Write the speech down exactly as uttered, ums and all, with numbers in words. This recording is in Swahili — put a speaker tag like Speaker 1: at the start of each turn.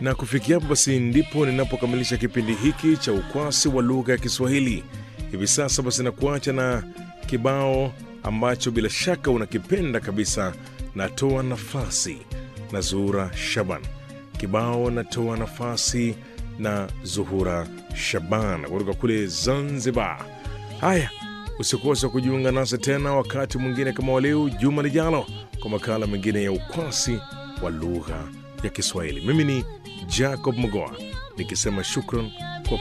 Speaker 1: Na kufikia hapo basi ndipo ninapokamilisha kipindi hiki cha ukwasi wa lugha ya Kiswahili. Hivi sasa basi nakuacha na kibao ambacho bila shaka unakipenda kabisa, Natoa Nafasi na Zuhura Shaban. Kibao Natoa Nafasi na Zuhura Shaban kutoka kule Zanzibar. Haya, usikose kujiunga nasi tena wakati mwingine kama leo juma lijalo kwa makala mengine ya ukwasi wa lugha ya Kiswahili. Mimi ni Jacob Mogoa nikisema shukran